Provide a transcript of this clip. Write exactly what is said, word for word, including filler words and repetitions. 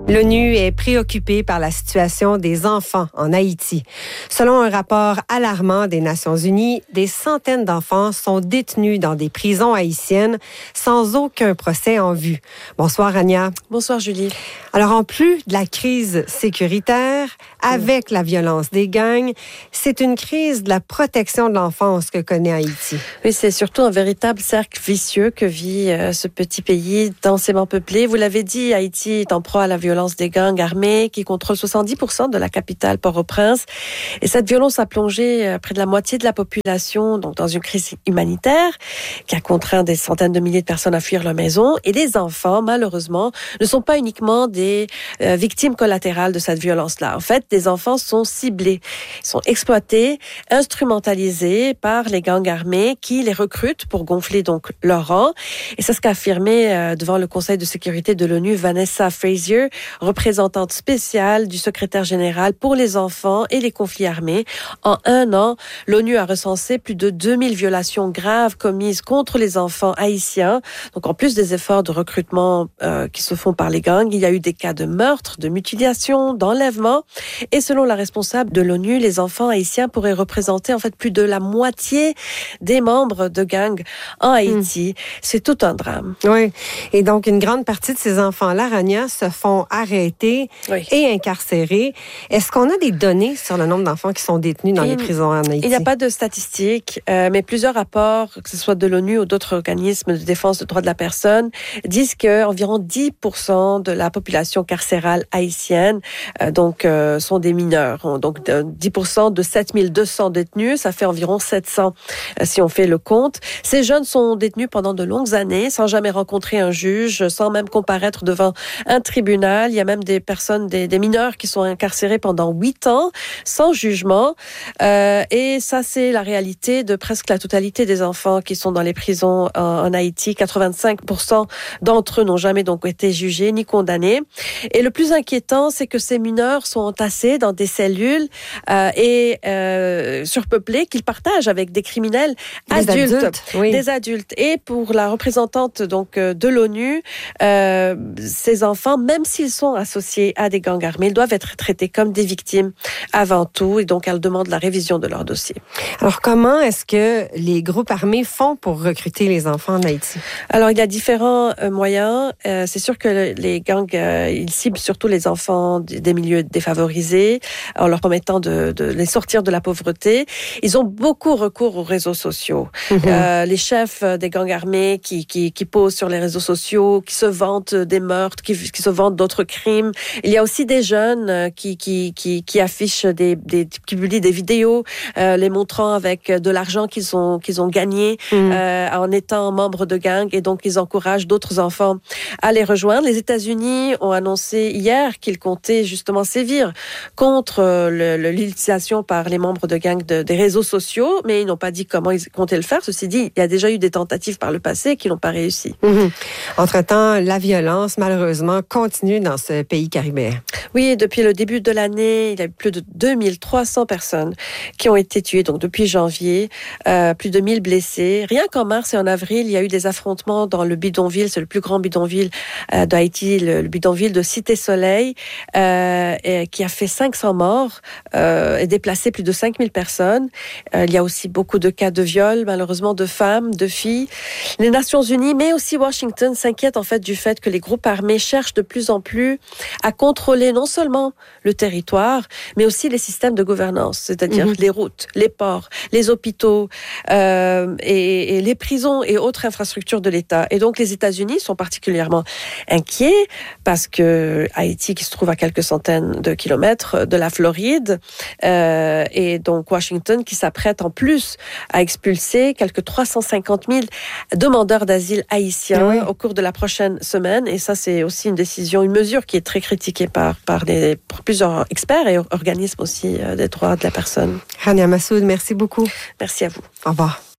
L'ONU est préoccupée par la situation des enfants en Haïti. Selon un rapport alarmant des Nations unies, des centaines d'enfants sont détenus dans des prisons haïtiennes sans aucun procès en vue. Bonsoir, Ania. Bonsoir, Julie. Alors, en plus de la crise sécuritaire, avec la violence des gangs, c'est une crise de la protection de l'enfance que connaît Haïti. Oui, c'est surtout un véritable cercle vicieux que vit euh, ce petit pays densément peuplé. Vous l'avez dit, Haïti est en proie à la violence des gangs armés qui contrôlent soixante-dix pour cent de la capitale Port-au-Prince. Et cette violence a plongé euh, près de la moitié de la population donc dans une crise humanitaire qui a contraint des centaines de milliers de personnes à fuir leur maison. Et les enfants, malheureusement, ne sont pas uniquement des euh, victimes collatérales de cette violence-là. En fait, des enfants sont ciblés, ils sont exploités, instrumentalisés par les gangs armés qui les recrutent pour gonfler donc leur rang. Et c'est ce qu'a affirmé euh, devant le Conseil de sécurité de l'ONU Vanessa Frazier, représentante spéciale du secrétaire général pour les enfants et les conflits armés. En un an, l'ONU a recensé plus de deux mille violations graves commises contre les enfants haïtiens. Donc en plus des efforts de recrutement euh, qui se font par les gangs, il y a eu des cas de meurtre, de mutilation, d'enlèvement. Et selon la responsable de l'ONU, les enfants haïtiens pourraient représenter en fait plus de la moitié des membres de gangs en Haïti. Mmh. C'est tout un drame. Oui. Et donc, une grande partie de ces enfants-là, Rania, se font arrêter oui. et incarcérer. Est-ce qu'on a des données sur le nombre d'enfants qui sont détenus dans il, les prisons en Haïti? Il n'y a pas de statistiques, euh, mais plusieurs rapports, que ce soit de l'ONU ou d'autres organismes de défense des droits de la personne, disent qu'environ dix pour cent de la population carcérale haïtienne euh, donc, euh, sont des mineurs. Donc, dix pour cent de sept mille deux cents détenus, ça fait environ sept cents euh, si on fait le compte. Ces jeunes sont détenus pendant de longues années, sans jamais rencontrer un juge, sans même comparaître devant un tribunal. Il y a même des personnes, des, des mineurs qui sont incarcérés pendant huit ans, sans jugement. Euh, et ça, c'est la réalité de presque la totalité des enfants qui sont dans les prisons en, en Haïti. quatre-vingt-cinq pour cent d'entre eux n'ont jamais donc été jugés ni condamnés. Et le plus inquiétant, c'est que ces mineurs sont entassés dans des cellules euh, et euh, surpeuplées qu'ils partagent avec des criminels des adultes, adultes oui. des adultes. Et pour la représentante donc de l'ONU, euh, ces enfants, même s'ils sont associés à des gangs armés, ils doivent être traités comme des victimes avant tout. Et donc, elle demande la révision de leur dossier. Alors, comment est-ce que les groupes armés font pour recruter les enfants en Haïti? Alors, il y a différents euh, moyens. Euh, c'est sûr que les gangs, euh, ils ciblent surtout les enfants des milieux défavorisés en leur permettant de, de les sortir de la pauvreté. Ils ont beaucoup recours aux réseaux sociaux. Mm-hmm. Euh, les chefs des gangs armés qui, qui, qui posent sur les réseaux sociaux, qui se vantent des meurtres, qui, qui se vantent d'autres crimes. Il y a aussi des jeunes qui, qui, qui, qui affichent des, des, qui publient des vidéos, euh, les montrant avec de l'argent qu'ils ont, qu'ils ont gagné mm. euh, en étant membres de gangs, et donc ils encouragent d'autres enfants à les rejoindre. Les États-Unis ont annoncé hier qu'ils comptaient justement sévir contre le, le, l'utilisation par les membres de gangs de, des réseaux sociaux, mais ils n'ont pas dit comment ils comptaient le faire. Ceci dit, il y a déjà eu des tentatives par le passé qui n'ont pas réussi. Mm-hmm. Entre-temps, la violence, malheureusement, continue dans ce pays caribéen. Oui, depuis le début de l'année, il y a eu plus de deux mille trois cents personnes qui ont été tuées, donc depuis janvier, euh, plus de mille blessés. Rien qu'en mars et en avril, il y a eu des affrontements dans le bidonville, c'est le plus grand bidonville euh, d'Haïti, le, le bidonville de Cité-Soleil, euh, et, qui a fait cinq cents morts euh, et déplacé plus de cinq mille personnes. Euh, il y a aussi beaucoup de cas de viol, malheureusement, de femmes, de filles. Les Nations Unies, mais aussi Washington, s'inquiètent en fait du fait que les groupes armés cherchent de plus en plus à contrôler non seulement le territoire, mais aussi les systèmes de gouvernance, c'est-à-dire mmh. les routes, les ports, les hôpitaux euh, et, et les prisons et autres infrastructures de l'État. Et donc les États-Unis sont particulièrement inquiets parce que Haïti, qui se trouve à quelques centaines de kilomètres de la Floride, euh, et donc Washington qui s'apprête en plus à expulser quelques trois cent cinquante mille demandeurs d'asile haïtiens oui. au cours de la prochaine semaine. Et ça, c'est aussi une décision, une mesure qui est très critiquée par, par, les, par plusieurs experts et organismes aussi euh, des droits de la personne. Rania Massoud, merci beaucoup. Merci à vous. Au revoir.